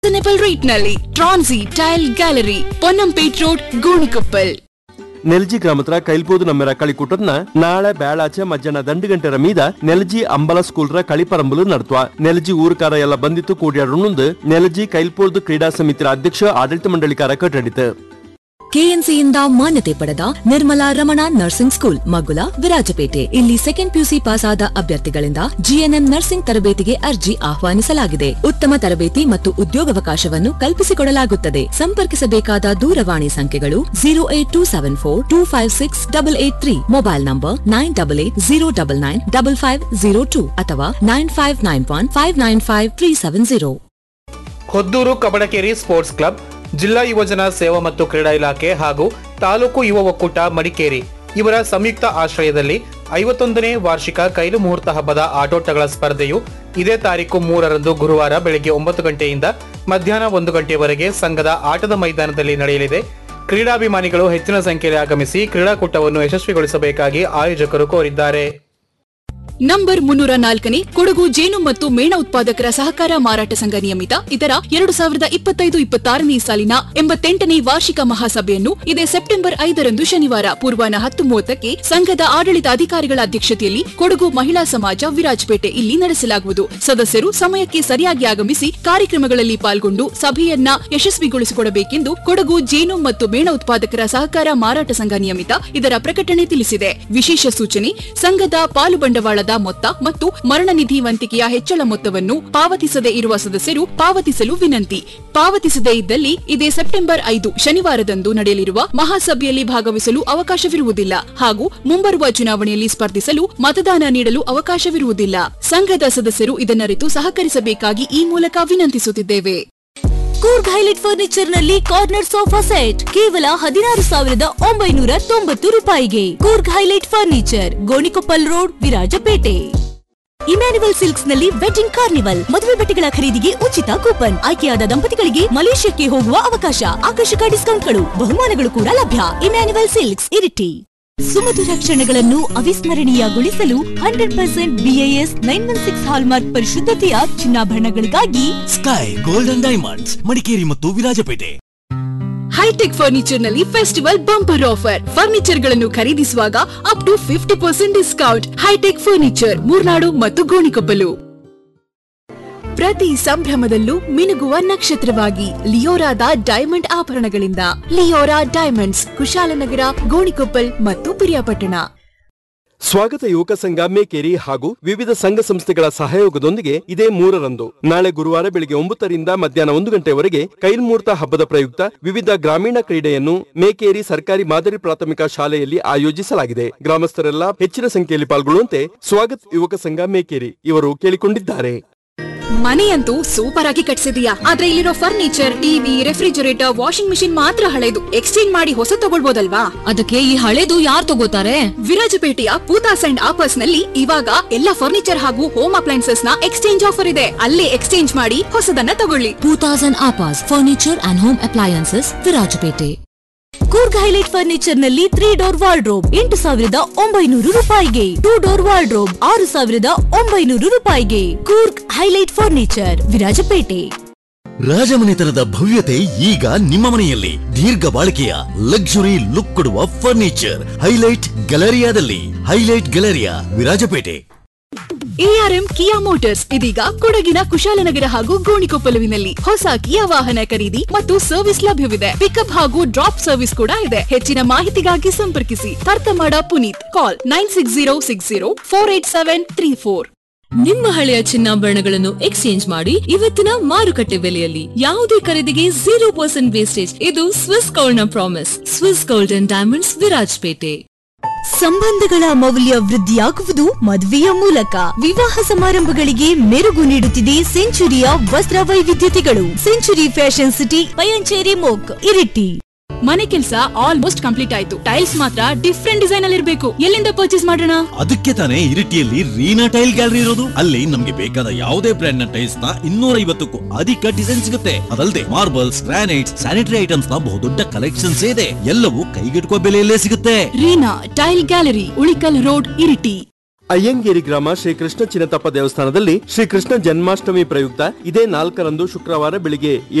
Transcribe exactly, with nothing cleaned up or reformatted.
Reasonable rate ನಲ್ಲಿ ಟ್ರಾನ್ಸಿ tail gallery, Ponnampet road, Gonikoppal. ನೆಲಜಿ ಗ್ರಾಮತ್ರ ಕೈಲ್ಪೋದು ನಮ್ಮೆರ ಕಳಿಕೂಟದ್ನ ನಾಳೆ ಬೇಳಾಚೆ ಮಧ್ಯಾಹ್ನ ದಂಡು ಗಂಟೆರ ಮೀದ ನೆಲಜಿ ಅಂಬಲ ಸ್ಕೂಲ್ರ ಕಳಿಪರಂಬಲು ನಡ್ತುವ. ನೆಲಜಿ ಊರುಕಾರ ಎಲ್ಲ ಬಂದಿತ್ತು ಕೂಡಿಯಾಡುಂದು ನೆಲಜಿ ಕೈಲ್ಪೋದು ಕ್ರೀಡಾ ಸಮಿತಿಯ ಅಧ್ಯಕ್ಷ ಆಡಳಿತ ಮಂಡಳಿಕಾರ ಕಟ್ಟಡಿತು. ಕೆಎನ್ಸಿಯಿಂದ ಮಾನ್ಯತೆ ಪಡೆದ ನಿರ್ಮಲಾ ರಮಣ ನರ್ಸಿಂಗ್ ಸ್ಕೂಲ್ ಮಗುಲ ವಿರಾಜಪೇಟೆ. ಇಲ್ಲಿ ಸೆಕೆಂಡ್ ಪಿಯುಸಿ ಪಾಸ್ ಆದ ಅಭ್ಯರ್ಥಿಗಳಿಂದ ಜಿಎನ್ಎಂ ನರ್ಸಿಂಗ್ ತರಬೇತಿಗೆ ಅರ್ಜಿ ಆಹ್ವಾನಿಸಲಾಗಿದೆ. ಉತ್ತಮ ತರಬೇತಿ ಮತ್ತು ಉದ್ಯೋಗಾವಕಾಶವನ್ನು ಕಲ್ಪಿಸಿಕೊಡಲಾಗುತ್ತದೆ. ಸಂಪರ್ಕಿಸಬೇಕಾದ ದೂರವಾಣಿ ಸಂಖ್ಯೆಗಳು zero eight two seven four two five six double eight three, mobile number nine double eight zero double nine double five zero two ಅಥವಾ nine five nine one five nine five three seven zero. ಕೊದ್ದೂರು ಕಬಡಕೇರಿ sports club, ಜಿಲ್ಲಾ ಯುವಜನ ಸೇವಾ ಮತ್ತು ಕ್ರೀಡಾ ಇಲಾಖೆ ಹಾಗೂ ತಾಲೂಕು ಯುವ ಒಕ್ಕೂಟ ಮಡಿಕೇರಿ ಇವರ ಸಂಯುಕ್ತ ಆಶ್ರಯದಲ್ಲಿ ಐವತ್ತೊಂದನೇ ವಾರ್ಷಿಕ ಕೈಲು ಮುಹೂರ್ತ ಹಬ್ಬದ ಆಟೋಟಗಳ ಸ್ಪರ್ಧೆಯು ಇದೇ ತಾರೀಕು ಮೂರರಂದು ಗುರುವಾರ ಬೆಳಗ್ಗೆ ಒಂಬತ್ತು ಗಂಟೆಯಿಂದ ಮಧ್ಯಾಹ್ನ ಒಂದು ಗಂಟೆಯವರೆಗೆ ಸಂಘದ ಆಟದ ಮೈದಾನದಲ್ಲಿ ನಡೆಯಲಿದೆ. ಕ್ರೀಡಾಭಿಮಾನಿಗಳು ಹೆಚ್ಚಿನ ಸಂಖ್ಯೆಯಲ್ಲಿ ಆಗಮಿಸಿ ಕ್ರೀಡಾಕೂಟವನ್ನು ಯಶಸ್ವಿಗೊಳಿಸಬೇಕಾಗಿ ಆಯೋಜಕರು ಕೋರಿದ್ದಾರೆ. ನಂಬರ್ ಮುನ್ನೂರ ನಾಲ್ಕನೇ ಕೊಡಗು ಜೇನು ಮತ್ತು ಮೇಣ ಉತ್ಪಾದಕರ ಸಹಕಾರ ಮಾರಾಟ ಸಂಘ ನಿಯಮಿತ ಇದರ ಎರಡು ಸಾವಿರದ ಇಪ್ಪತ್ತೈದು ಇಪ್ಪತ್ತಾರನೇ ಸಾಲಿನ ಎಂಬತ್ತೆಂಟನೇ ವಾರ್ಷಿಕ ಮಹಾಸಭೆಯನ್ನು ಇದೇ ಸೆಪ್ಟೆಂಬರ್ ಐದರಂದು ಶನಿವಾರ ಪೂರ್ವಾಹ್ನ ಹತ್ತು ಮೂವತ್ತಕ್ಕೆ ಸಂಘದ ಆಡಳಿತ ಅಧಿಕಾರಿಗಳ ಅಧ್ಯಕ್ಷತೆಯಲ್ಲಿ ಕೊಡಗು ಮಹಿಳಾ ಸಮಾಜ ವಿರಾಜಪೇಟೆ ಇಲ್ಲಿ ನಡೆಸಲಾಗುವುದು. ಸದಸ್ಯರು ಸಮಯಕ್ಕೆ ಸರಿಯಾಗಿ ಆಗಮಿಸಿ ಕಾರ್ಯಕ್ರಮಗಳಲ್ಲಿ ಪಾಲ್ಗೊಂಡು ಸಭೆಯನ್ನ ಯಶಸ್ವಿಗೊಳಿಸಿಕೊಡಬೇಕೆಂದು ಕೊಡಗು ಜೇನು ಮತ್ತು ಮೇಣ ಉತ್ಪಾದಕರ ಸಹಕಾರ ಮಾರಾಟ ಸಂಘ ನಿಯಮಿತ ಇದರ ಪ್ರಕಟಣೆ ತಿಳಿಸಿದೆ. ವಿಶೇಷ ಸೂಚನೆ: ಸಂಘದ ಪಾಲು ಬಂಡವಾಳದ ಮೊತ್ತ ಮತ್ತು ಮರಣ ನಿಧಿ ವಂತಿಕೆಯ ಹೆಚ್ಚಳ ಮೊತ್ತವನ್ನು ಪಾವತಿಸದೇ ಇರುವ ಸದಸ್ಯರು ಪಾವತಿಸಲು ವಿನಂತಿ. ಪಾವತಿಸದೇ ಇದ್ದಲ್ಲಿ ಇದೇ ಸೆಪ್ಟೆಂಬರ್ ಐದು ಶನಿವಾರದಂದು ನಡೆಯಲಿರುವ ಮಹಾಸಭೆಯಲ್ಲಿ ಭಾಗವಹಿಸಲು ಅವಕಾಶವಿರುವುದಿಲ್ಲ ಹಾಗೂ ಮುಂಬರುವ ಚುನಾವಣೆಯಲ್ಲಿ ಸ್ಪರ್ಧಿಸಲು ಮತದಾನ ನೀಡಲು ಅವಕಾಶವಿರುವುದಿಲ್ಲ. ಸಂಘದ ಸದಸ್ಯರು ಇದನ್ನರಿತು ಸಹಕರಿಸಬೇಕಾಗಿ ಈ ಮೂಲಕ ವಿನಂತಿಸುತ್ತಿದ್ದೇವೆ. ಕೂರ್ಗ್ ಹೈಲೈಟ್ ಫರ್ನಿಚರ್ ನಲ್ಲಿ ಕಾರ್ನರ್ ಸೋಫಾ ಸೆಟ್ ಕೇವಲ ಹದಿನಾರು ಸಾವಿರದ ಒಂಬೈನೂರ ತೊಂಬತ್ತು ರೂಪಾಯಿಗೆ. Coorg highlight furniture, Gonikoppal road, Virajpet. Emmanuel silks ನಲ್ಲಿ ವೆಡ್ಡಿಂಗ್ ಕಾರ್ನಿವಲ್, ಮದುವೆ ಬಟ್ಟೆಗಳ ಖರೀದಿಗೆ ಉಚಿತ ಕೂಪನ್, ಆಯ್ಕೆಯಾದ ದಂಪತಿಗಳಿಗೆ ಮಲೇಷ್ಯಾಕ್ಕೆ ಹೋಗುವ ಅವಕಾಶ, ಆಕರ್ಷಕ ಡಿಸ್ಕೌಂಟ್ಗಳು, ಬಹುಮಾನಗಳು ಕೂಡ ಲಭ್ಯ. Emmanuel silks, Iritty. ಸುಮಧುರ ಕ್ಷಣಗಳನ್ನು ಅವಿಸ್ಮರಣೀಯಗೊಳಿಸಲು hundred percent BIS nine one six hallmark ಪರಿಶುದ್ಧತೆಯ ಚಿನ್ನಾಭರಣಗಳಿಗಾಗಿ sky golden diamonds, Madikeri ಮತ್ತು ವಿರಾಜಪೇಟೆ. ಹೈಟೆಕ್ ಫರ್ನಿಚರ್ ನಲ್ಲಿ ಫೆಸ್ಟಿವಲ್ ಬಂಪರ್ ಆಫರ್. ಫರ್ನಿಚರ್ ಗಳನ್ನು ಖರೀದಿಸುವಾಗ up to fifty percent discount. High tech furniture, Murnad ಮತ್ತು ಗೋಣಿಕೊಪ್ಪಲು. ಪ್ರತಿ ಸಂಭ್ರಮದಲ್ಲೂ ಮಿನುಗುವ ನಕ್ಷತ್ರವಾಗಿ ಲಿಯೋರಾದ diamond ಆಭರಣಗಳಿಂದ. Leora diamonds, Kushalnagar, Gonikoppal ಮತ್ತು ಪಿರಿಯಾಪಟ್ಟಣ. ಸ್ವಾಗತ ಯುವಕ ಸಂಘ ಮೇಕೇರಿ ಹಾಗೂ ವಿವಿಧ ಸಂಘ ಸಂಸ್ಥೆಗಳ ಸಹಯೋಗದೊಂದಿಗೆ ಇದೇ ಮೂರರಂದು ನಾಳೆ ಗುರುವಾರ ಬೆಳಗ್ಗೆ ಒಂಬತ್ತರಿಂದ ಮಧ್ಯಾಹ್ನ ಒಂದು ಗಂಟೆವರೆಗೆ ಕೈಲ್ಮೂರ್ತ ಹಬ್ಬದ ಪ್ರಯುಕ್ತ ವಿವಿಧ ಗ್ರಾಮೀಣ ಕ್ರೀಡೆಯನ್ನು ಮೇಕೇರಿ ಸರ್ಕಾರಿ ಮಾದರಿ ಪ್ರಾಥಮಿಕ ಶಾಲೆಯಲ್ಲಿ ಆಯೋಜಿಸಲಾಗಿದೆ. ಗ್ರಾಮಸ್ಥರೆಲ್ಲ ಹೆಚ್ಚಿನ ಸಂಖ್ಯೆಯಲ್ಲಿ ಪಾಲ್ಗೊಳ್ಳುವಂತೆ ಸ್ವಾಗತ್ ಯುವಕ ಸಂಘ ಮೇಕೇರಿ ಇವರು ಕೇಳಿಕೊಂಡಿದ್ದಾರೆ. ಮನೆಯಂತೂ ಸೂಪರ್ ಆಗಿ ಕಟ್ಸಿದೀಯಾ, ಆದ್ರೆ ಇಲ್ಲಿರೋ furniture, TV, refrigerator, washing machine ಮಾತ್ರ ಹಳೆದು. ಎಕ್ಸ್ಚೇಂಜ್ ಮಾಡಿ ಹೊಸ ತಗೊಳ್ಬೋದಲ್ವಾ? ಅದಕ್ಕೆ ಈ ಹಳೆದು ಯಾರು ತಗೋತಾರೆ? ವಿರಾಜಪೇಟೆಯ ಪೂತಾಸ್ ಅಂಡ್ ಆಪರ್ಸ್ ನಲ್ಲಿ ಇವಾಗ ಎಲ್ಲ ಫರ್ನಿಚರ್ ಹಾಗೂ ಹೋಮ್ ಅಪ್ಲೈನ್ಸಸ್ ನ ಎಕ್ಸ್ಚೇಂಜ್ ಆಫರ್ ಇದೆ. ಅಲ್ಲೇ ಎಕ್ಸ್ಚೇಂಜ್ ಮಾಡಿ ಹೊಸದನ್ನ ತಗೊಳ್ಳಿ. Poothas and ಆಪರ್ಸ್ furniture and home appliances, Virajpet. Coorg highlight furniture ನಲ್ಲಿ ತ್ರೀ ಡೋರ್ ವಾರ್ಡ್ರೋಬ್ ಎಂಟು ಸಾವಿರದ ಒಂಬೈನೂರು ರೂಪಾಯಿಗೆ, ಟೂ ಡೋರ್ ವಾರ್ಡ್ರೋಬ್ ಆರು ಸಾವಿರದ ಒಂಬೈನೂರು ರೂಪಾಯಿಗೆ. Coorg highlight furniture, Virajpet. ರಾಜಮನೆತನದ ಭವ್ಯತೆ ಈಗ ನಿಮ್ಮ ಮನೆಯಲ್ಲಿ. ದೀರ್ಘ ಬಾಳಿಕೆಯ ಲಕ್ಸುರಿ ಲುಕ್ ಕೊಡುವ furniture highlight ಗ್ಯಾಲರಿಯಾದಲ್ಲಿ. Highlight Galleria, Virajpet. ARM ಕಿಯಾ ಮೋಟಾರ್ಸ್ ಇದೀಗ ಕೊಡಗಿನ ಕುಶಾಲನಗರ ಹಾಗೂ ಗೋಣಿಕೊಪ್ಪಲುವಿನಲ್ಲಿ ಹೊಸ ಕಿಯಾ ವಾಹನ ಖರೀದಿ ಮತ್ತು ಸರ್ವಿಸ್ ಲಭ್ಯವಿದೆ. ಪಿಕಪ್ ಹಾಗೂ ಡ್ರಾಪ್ ಸರ್ವಿಸ್ ಕೂಡ ಇದೆ. ಹೆಚ್ಚಿನ ಮಾಹಿತಿಗಾಗಿ ಸಂಪರ್ಕಿಸಿ ತರ್ತಮಾಡ ಪುನೀತ್. ಕಾಲ್ nine six zero six zero four eight seven three four. ನಿಮ್ಮ ಹಳೆಯ ಚಿನ್ನಾಭರಣಗಳನ್ನು ಎಕ್ಸ್ಚೇಂಜ್ ಮಾಡಿ ಇವತ್ತಿನ ಮಾರುಕಟ್ಟೆ ಬೆಲೆಯಲ್ಲಿ ಯಾವುದೇ ಖರೀದಿಗೆ ಜೀರೋ ಪರ್ಸೆಂಟ್ ವೇಸ್ಟೇಜ್. ಇದು ಸ್ವಿಸ್ ಗೋಲ್ಡ್ ನ promise. Swiss gold and diamonds, Virajpet. ಸಂಬಂಧಗಳ ಮೌಲ್ಯ ವೃದ್ಧಿಯಾಗುವುದು ಮದುವೆಯ ಮೂಲಕ. ವಿವಾಹ ಸಮಾರಂಭಗಳಿಗೆ ಮೆರುಗು ನೀಡುತ್ತಿದೆ ಸೆಂಚುರಿಯ ವಸ್ತ್ರ ವೈವಿಧ್ಯತೆಗಳು. Century fashion city, Payanchery ಮೋಕ್, Iritty. ಮನೆ ಕೆಲಸ ಆಲ್ಮೋಸ್ಟ್ ಕಂಪ್ಲೀಟ್ ಆಯ್ತು. ಟೈಲ್ಸ್ ಮಾತ್ರ ಡಿಫ್ರೆಂಟ್ ಡಿಸೈನ್ ಅಲ್ಲಿ ಇರಬೇಕು. ಎಲ್ಲಿಂದ ಪರ್ಚೇಸ್ ಮಾಡೋಣ? ಅದಕ್ಕೆ ತಾನೇ ಇರಿಟಿಯಲ್ಲಿ ರೀನಾ ಟೈಲ್ ಗ್ಯಾಲರಿ ಇರೋದು. ಅಲ್ಲಿ ನಮ್ಗೆ ಬೇಕಾದ ಯಾವುದೇ ಬ್ರ್ಯಾಂಡ್ ನ ಟೈಲ್ಸ್ ನ ಇನ್ನೂರ ಐವತ್ತಕ್ಕೂ ಅಧಿಕ ಡಿಸೈನ್ ಸಿಗುತ್ತೆ. ಅದಲ್ಲದೆ ಮಾರ್ಬಲ್ಸ್, ಗ್ರಾನೈಟ್ಸ್, ಸ್ಯಾನಿಟರಿ ಐಟಮ್ಸ್ ನ ಬಹುದೊಡ್ಡ ಕಲೆಕ್ಷನ್ಸ್ ಇದೆ. ಎಲ್ಲವೂ ಕೈಗೆಟುಕುವ ಬೆಲೆಯಲ್ಲೇ ಸಿಗುತ್ತೆ. Reena tail gallery, Ulikkal road, Iritty. Ayyangeri ಗ್ರಾಮ ಶ್ರೀ ಕೃಷ್ಣ ಚಿನ್ನತಪ್ಪ ದೇವಸ್ಥಾನದಲ್ಲಿ ಶ್ರೀ ಕೃಷ್ಣ ಜನ್ಮಾಷ್ಟಮಿ ಪ್ರಯುಕ್ತ ಇದೇ ನಾಲ್ಕರಂದು ಶುಕ್ರವಾರ ಬೆಳಿಗ್ಗೆ